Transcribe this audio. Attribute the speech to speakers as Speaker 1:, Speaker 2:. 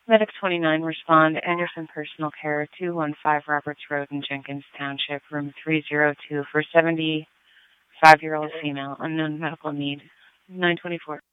Speaker 1: Medic 29, respond. Anderson Personal Care, 215 Roberts Road in Jenkins Township, room 302 for 75-year-old female, unknown medical need. 924.